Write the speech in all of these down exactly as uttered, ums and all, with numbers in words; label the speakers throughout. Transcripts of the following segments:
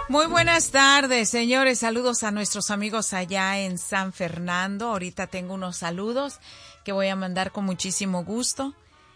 Speaker 1: Muy buenas tardes, señores. Saludos a nuestros amigos allá en San Fernando. Ahorita tengo unos saludos que voy a mandar con muchísimo gusto.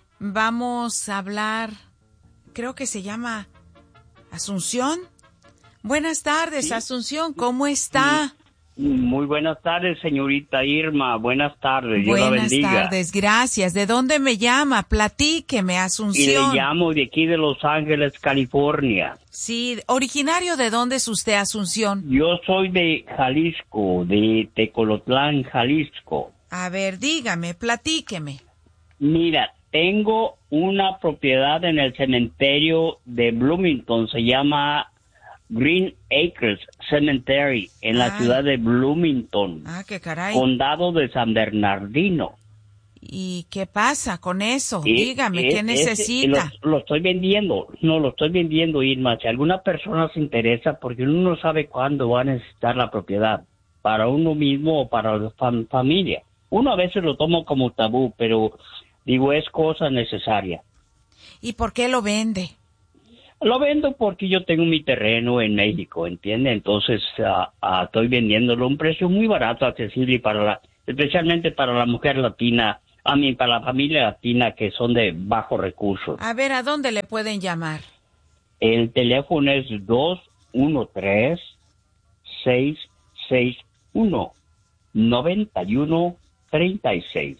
Speaker 1: Vamos a hablar, creo que se llama Asunción. Buenas tardes, sí. Asunción, ¿cómo está?
Speaker 2: Muy buenas tardes, señorita Irma. Buenas tardes, Dios la bendiga.
Speaker 1: Buenas tardes, gracias. ¿De dónde me llama? Platíqueme, Asunción.
Speaker 2: Y le llamo de aquí de Los Ángeles, California.
Speaker 1: Sí, ¿originario de dónde es usted, Asunción?
Speaker 2: Yo soy de Jalisco, de Tecolotlán, Jalisco.
Speaker 1: A ver, dígame, platíqueme.
Speaker 2: Mira, tengo una propiedad en el cementerio de Bloomington, se llama Green Acres Cemetery, en la ah. ciudad de Bloomington.
Speaker 1: Ah, qué caray.
Speaker 2: Condado de San Bernardino.
Speaker 1: ¿Y qué pasa con eso? Y, Dígame, ¿qué es, necesita?
Speaker 2: Lo, lo estoy vendiendo, no, lo estoy vendiendo, Irma. Si alguna persona se interesa, porque uno no sabe cuándo va a necesitar la propiedad, para uno mismo o para la fam- familia. Uno a veces lo toma como tabú, pero digo, es cosa necesaria.
Speaker 1: ¿Y por qué lo vende?
Speaker 2: Lo vendo porque yo tengo mi terreno en México, ¿entiende? Entonces uh, uh, estoy vendiéndolo a un precio muy barato, accesible, y para la, especialmente para la mujer latina, a mí, para la familia latina que son de bajos recursos.
Speaker 1: A ver, ¿a dónde le pueden llamar?
Speaker 2: El teléfono es dos uno tres, seis seis uno, nueve uno tres seis.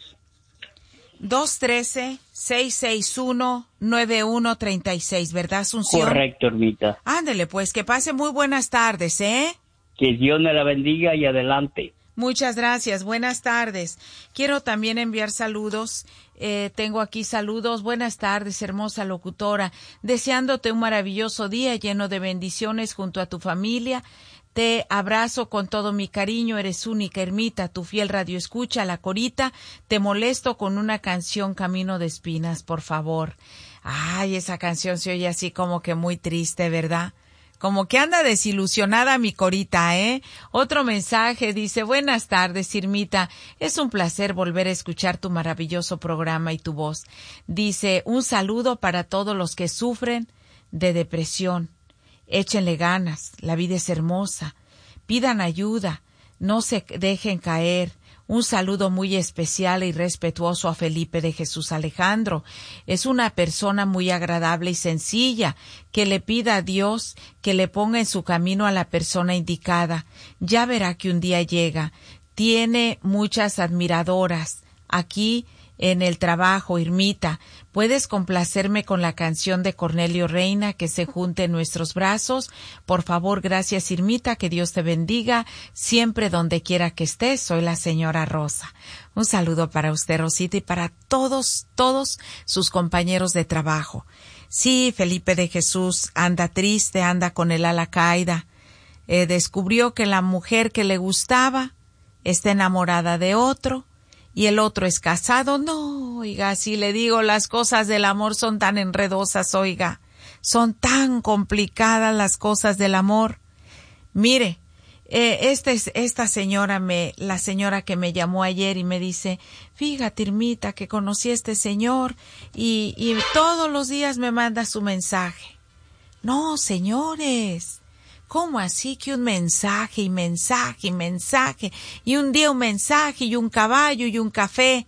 Speaker 1: dos uno tres, seis seis uno, nueve uno tres seis, ¿verdad, Asunción?
Speaker 2: Correcto, Ermita.
Speaker 1: Ándele, pues, que pase muy buenas tardes, ¿eh?
Speaker 2: Que Dios me la bendiga y adelante.
Speaker 1: Muchas gracias, buenas tardes. Quiero también enviar saludos. Eh, tengo aquí saludos. Buenas tardes, hermosa locutora. Deseándote un maravilloso día lleno de bendiciones junto a tu familia. Te abrazo con todo mi cariño, eres única, Ermita, tu fiel radioescucha, la Corita. Te molesto con una canción, Camino de Espinas, por favor. Ay, esa canción se oye así como que muy triste, ¿verdad? Como que anda desilusionada mi Corita, ¿eh? Otro mensaje dice, buenas tardes, Irmita. Es un placer volver a escuchar tu maravilloso programa y tu voz. Dice, un saludo para todos los que sufren de depresión. Échenle ganas, la vida es hermosa. Pidan ayuda, no se dejen caer. Un saludo muy especial y respetuoso a Felipe de Jesús Alejandro. Es una persona muy agradable y sencilla, que le pida a Dios que le ponga en su camino a la persona indicada. Ya verá que un día llega. Tiene muchas admiradoras. Aquí en el trabajo, Irmita, ¿puedes complacerme con la canción de Cornelio Reina, Que se junte en nuestros brazos? Por favor, gracias, Irmita, que Dios te bendiga siempre donde quiera que estés. Soy la señora Rosa. Un saludo para usted, Rosita, y para todos, todos sus compañeros de trabajo. Sí, Felipe de Jesús anda triste, anda con el ala caída. Eh, descubrió que la mujer que le gustaba está enamorada de otro, y el otro es casado. No, oiga, si le digo, las cosas del amor son tan enredosas, oiga, son tan complicadas las cosas del amor. Mire, eh, este es, esta señora, me, la señora que me llamó ayer y me dice, fíjate, Irmita, que conocí a este señor y, y todos los días me manda su mensaje. No, señores, ¿cómo así que un mensaje y mensaje y mensaje? Y un día un mensaje y un caballo y un café.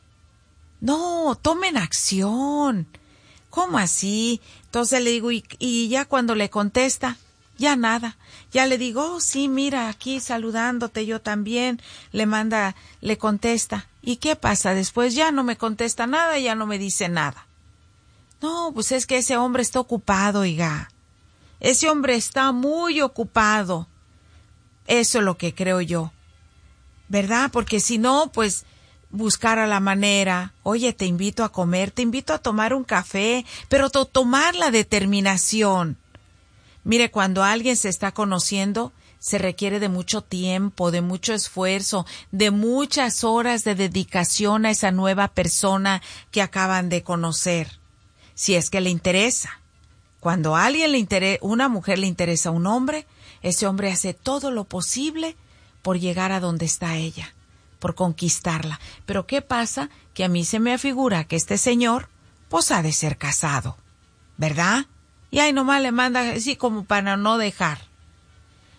Speaker 1: No, tomen acción. ¿Cómo así? Entonces le digo, y, y ya cuando le contesta, ya nada. Ya le digo, oh, sí, mira, aquí saludándote yo también. Le manda, le contesta. ¿Y qué pasa? Después ya no me contesta nada, ya no me dice nada. No, pues es que ese hombre está ocupado, oiga. Ese hombre está muy ocupado. Eso es lo que creo yo. ¿Verdad? Porque si no, pues buscar a la manera. Oye, te invito a comer, te invito a tomar un café, pero to- tomar la determinación. Mire, cuando alguien se está conociendo, se requiere de mucho tiempo, de mucho esfuerzo, de muchas horas de dedicación a esa nueva persona que acaban de conocer. Si es que le interesa. Cuando a alguien le interesa, una mujer le interesa a un hombre, ese hombre hace todo lo posible por llegar a donde está ella, por conquistarla. Pero ¿qué pasa? Que a mí se me afigura que este señor, pues ha de ser casado, ¿verdad? Y ahí nomás le manda así como para no dejar.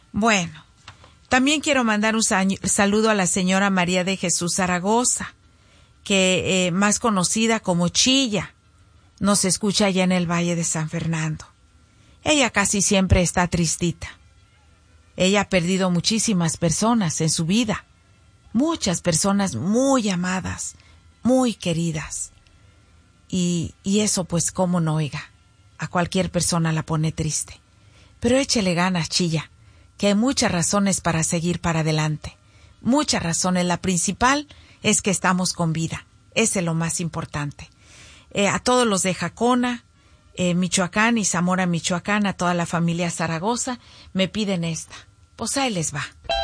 Speaker 1: Bueno, también quiero mandar un saludo a la señora María de Jesús Zaragoza, que eh, más conocida como Chilla, nos escucha allá en el Valle de San Fernando. Ella casi siempre está tristita. Ella ha perdido muchísimas personas en su vida, muchas personas muy amadas, muy queridas. Y, y eso pues cómo no, oiga, a cualquier persona la pone triste. Pero échele ganas, Chilla, que hay muchas razones para seguir para adelante. Muchas razones. La principal es que estamos con vida. Ese es lo más importante. Eh, a todos los de Jacona, eh, Michoacán y Zamora, Michoacán, a toda la familia Zaragoza, me piden esta. Pues ahí les va.